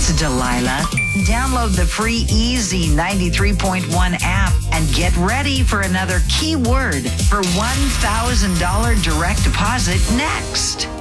It's Delilah. Download the free Easy 93.1 app and get ready for another keyword for $1,000 direct deposit next.